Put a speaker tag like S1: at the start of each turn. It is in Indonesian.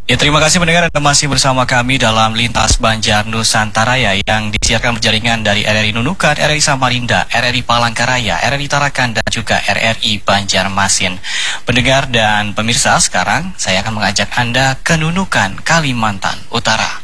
S1: Ya, terima kasih pendengar, Anda masih bersama kami dalam Lintas Banjar Nusantara ya, yang disiarkan berjaringan dari RRI Nunukan, RRI Samarinda, RRI Palangkaraya, RRI Tarakan, dan juga RRI Banjarmasin. Pendengar dan pemirsa, sekarang saya akan mengajak Anda ke Nunukan, Kalimantan Utara.